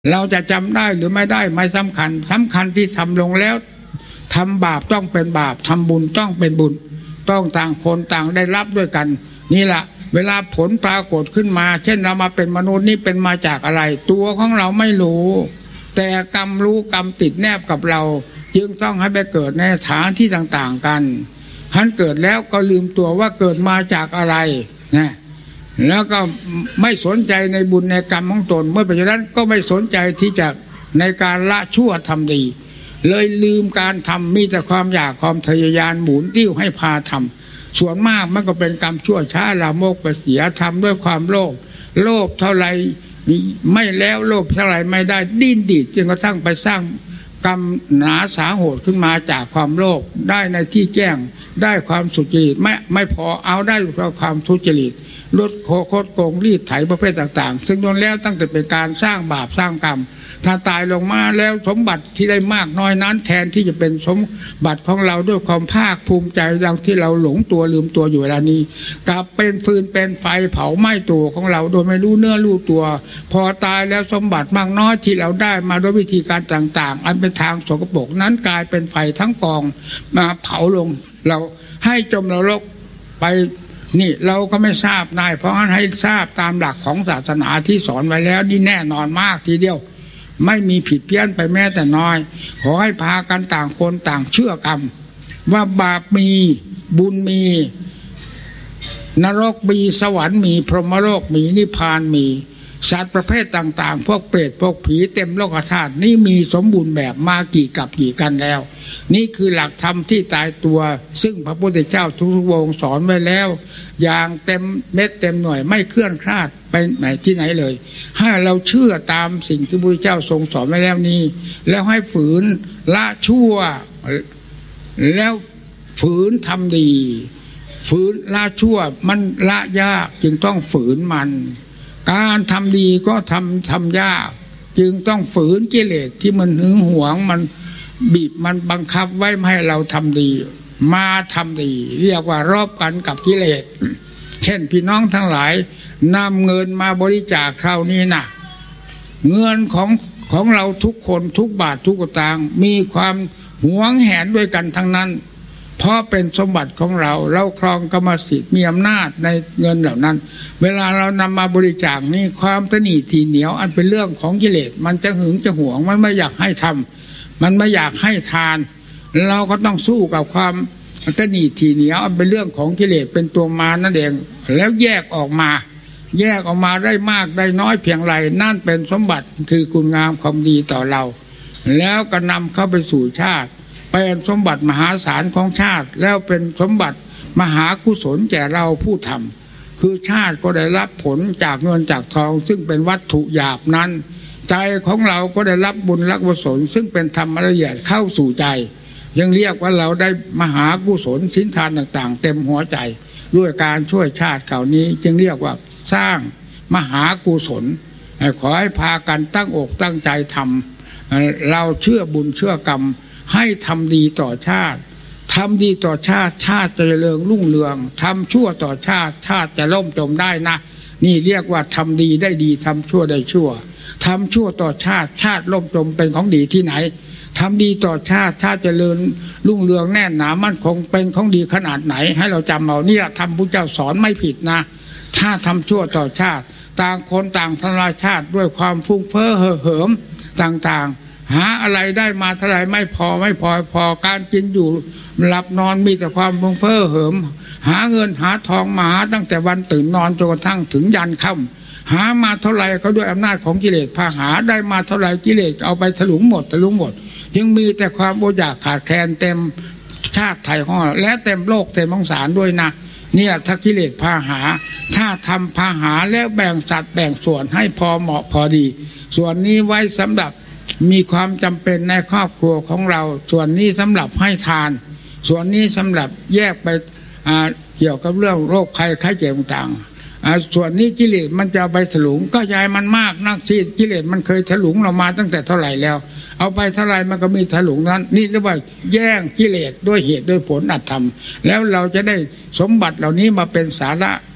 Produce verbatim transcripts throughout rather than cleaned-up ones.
เราจะจำได้หรือไม่ได้ไม่สำคัญสำคัญที่ทำลงแล้วทำบาปต้องเป็นบาปทำบุญต้องเป็นบุญต้องต่างคนต่างได้รับด้วยกันนี่แหละเวลาผลปรากฏขึ้นมาเช่นเรามาเป็นมนุษย์นี่เป็นมาจากอะไรตัวของเราไม่รู้แต่กรรมรู้กรรมติดแนบกับเราจึงต้องให้ไปเกิดในสถานที่ต่างๆกันท่านเกิดแล้วก็ลืมตัวว่าเกิดมาจากอะไรนะแล้วก็ไม่สนใจในบุญในกรรมของตนเมื่อเป็นอย่างนั้นก็ไม่สนใจที่จะในการละชั่วทำดีเลยลืมการทำมีแต่ความอยากความทะเยอทะยานหมุนติ้วให้พาทำส่วนมากมันก็เป็นกรรมชั่วช้าลามกไปเสียทำด้วยความโลภโลภเท่าไรไม่แล้วโลภเท่าไรไม่ได้ดิ้นดีดจนกระทั่งไปสร้างกรรมหนาสาโหดขึ้นมาจากความโลภได้ในที่แจ้งได้ความสุจริตไม่ไม่พอเอาได้เพราะความทุจริตลดโคโคดโกงรีดไถประเภทต่างๆซึ่งโดนแล้วตั้งแต่เป็นการสร้างบาปสร้างกรรมถ้าตายลงมาแล้วสมบัติที่ได้มากน้อยนั้นแทนที่จะเป็นสมบัติของเราด้วยความภาคภูมิใจดังที่เราหลงตัวลืมตัวอยู่เวลานี้กลับเป็นฟืนเป็นไฟเผาไหม้ตัวของเราโดยไม่รู้เนื้อรู้ตัวพอตายแล้วสมบัติมากน้อยที่เราได้มาด้วยวิธีการต่างๆอันเป็นทางสกปรกนั้นกลายเป็นไฟทั้งกองมาเผาลงเราให้จมนรกไปนี่เราก็ไม่ทราบนายเพราะฉะนั้นให้ทราบตามหลักของศาสนาที่สอนไว้แล้วนี่แน่นอนมากทีเดียวไม่มีผิดเพี้ยนไปแม้แต่น้อยขอให้พากันต่างคนต่างเชื่อกรรมว่าบาปมีบุญมีนรกมีสวรรค์มีพรหมโลกมีนิพพานมีสัตว์ประเภทต่างๆพวกเปรตพวกผีเต็มโลกธาตุนี่มีสมบูรณ์แบบมากี่กับกี่กันแล้วนี่คือหลักธรรมที่ตายตัวซึ่งพระพุทธเจ้าทุกๆองค์สอนไว้แล้วอย่างเต็มเม็ดเต็มหน่วยไม่เคลื่อนคลาดไปไหนที่ไหนเลยให้เราเชื่อตามสิ่งที่พระพุทธเจ้าทรงสอนไว้แล้วนี้แล้วให้ฝืนละชั่วแล้วฝืนทำดีฝืนละชั่วมันละยากจึงต้องฝืนมันการทำดีก็ทำทำยากจึงต้องฝืนกิเลสที่มันหึงหวงมันบีบมันบังคับไว้ไม่ให้เราทำดีมาทำดีเรียกว่ารบกันกับกิเลสเช่นพี่น้องทั้งหลายนำเงินมาบริจาคคราวนี้นะเงินของของเราทุกคนทุกบาททุกสตางค์มีความหวงแหนด้วยกันทั้งนั้นเพราะเป็นสมบัติของเราเราครองกรรมสิทธิ์มีอำนาจในเงินเหล่านั้นเวลาเรานำมาบริจาคนี่ความตนีทีเหนียวอันเป็นเรื่องของกิเลสมันจะหึงจะหวงมันไม่อยากให้ทำมันไม่อยากให้ทานเราก็ต้องสู้กับความตนีทีเหนียวอันเป็นเรื่องของกิเลสเป็นตัวมานั่นเองแล้วแยกออกมาแยกออกมาได้มากได้น้อยเพียงไรนั่นเป็นสมบัติคือคุณงามความดีต่อเราแล้วก็นำเข้าไปสู่ชาติเป็นสมบัติมหาศาลของชาติแล้วเป็นสมบัติมหากุศลแก่เราผู้ทำคือชาติก็ได้รับผลจากเงินจากทองซึ่งเป็นวัตถุหยาบนั้นใจของเราก็ได้รับบุญและกุศลซึ่งเป็นธรรมละเอียดเข้าสู่ใจยังเรียกว่าเราได้มหากุศลสินทานต่างๆเต็มหัวใจด้วยการช่วยชาติเก่านี้จึงเรียกว่าสร้างมหากุศลขอให้พากันตั้งอกตั้งใจทำเราเชื่อบุญเชื่อกรรมให้ทำดีต่อชาติทำดีต่อชาติชาติจะเจริญรุ่งเรืองทำชั่วต่อชาติชาติจะล่มจมได้นะนี่เรียกว่าทำดีได้ดีทำชั่วได้ชั่วทำชั่วต่อชาติชาติล่มจมเป็นของดีที่ไหนทำดีต่อชาติชาติเจริญรุ่งเรืองแน่นหนามั่นคงเป็นของดีขนาดไหนให้เราจำเอานี่ทำพระเจ้าสอนไม่ผิดนะถ้าทำชั่วต่อชาติต่างคนต่างทำลายชาติด้วยความฟุ้งเฟ้อเห่อเหิมต่างๆหาอะไรได้มาเท่าไรไม่พอไม่พอพอการกินอยู่หลับนอนมีแต่ความฟุ้งเฟ้อเหิมหาเงินหาทองมาหาตั้งแต่วันตื่นนอนจนกระทั่งถึงยันค่ำหามาเท่าไรก็ด้วยอำนาจของกิเลสพาหาได้มาเท่าไรกิเลสเอาไปถลุงหมดถลุงหมดจึงมีแต่ความอดอยากขาดแคลนเต็มชาติไทยของเราและเต็มโลกเต็มสงสารด้วยนะเนี่ยถ้ากิเลสพาหาถ้าทำพาหาแล้วแบ่งสัดแบ่งส่วนให้พอเหมาะพอดีส่วนนี้ไว้สำหรับมีความจำเป็นในครอบครัวของเราส่วนนี้สำหรับให้ทานส่วนนี้สำหรับแยกไปเกี่ยวกับเรื่องโรคภัยไข้เจ็บต่างๆส่วนนี้กิเลสมันจะไปถลุงก็ย้ายมันมากนักสิกิเลสมันเคยถลุงเรามาตั้งแต่เท่าไหร่แล้วเอาไปเท่าไหร่มันก็มีถลุงนั้นนี่เรียกว่าแย่งกิเลสด้วยเหตุด้วยผลอัตธรรมแล้วเราจะได้สมบัติเหล่านี้มาเป็นสาระ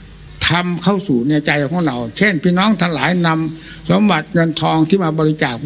ทำเข้าสู่ในใจของเราเช่นพี่น้องทั้งหลายนำสมบัติเงินทองที่มาบริจาค